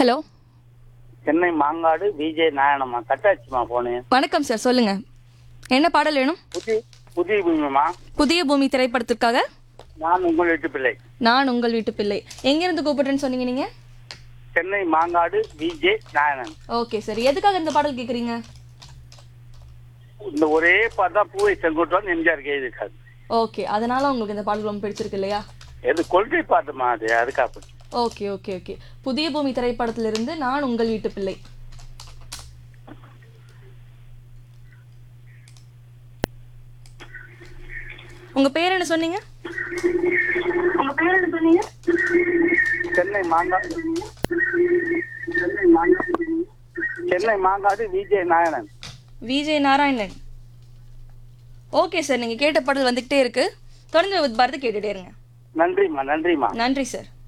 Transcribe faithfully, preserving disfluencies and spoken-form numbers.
Hello, Chennai Mangadu Vijay Narayanamma. கட்டாச்சுமா போனு. வணக்கம் sir, சொல்லுங்க. என்ன பாடல் வேணும்? புதிய புதிய பூமிமா. புதிய பூமி திரைப்படத்திற்காக நான் உங்கள் வீட்டு பிள்ளை. நான் உங்கள் வீட்டு பிள்ளை. எங்கிருந்து கூப்பிடுறேன்னு சொன்னீங்க நீங்க? சென்னை மாங்காடு விஜய் நாராயணன். ஓகே சார், எதுக்காக இந்த பாடல் கேக்குறீங்க? இந்த ஒரே பார்த்தா பூவை செங்குட்டுவான் எம்ஜிஆர் எழுதியிருக்காரு. ஓகே, அதனால உங்களுக்கு இந்த பாடல் ரொம்ப பிடிச்சிருக்கு இல்லையா? எது கொள்கை பாட்டுமா அது, அதுக்காக. ஓகே ஓகே ஓகே புதிய பூமி திரைப்படத்திலிருந்து நான் உங்கள் வீட்டு பிள்ளை. உங்க பேர் என்ன சொன்னீங்க? உங்க பேர் என்ன சொன்னீங்க? சென்னை மாங்காடு. சென்னை மாங்காடு. சென்னை மாங்காடு விஜய் நாராயணன். விஜய் நாராயணன். ஓகே சார், நீங்க கேட்ட பாடல் வந்துகிட்டே இருக்கு. தொடர்ந்து பாரதி கேட்டுட்டே இருங்க. நன்றிம்மா, நன்றிம்மா. நன்றி சார்.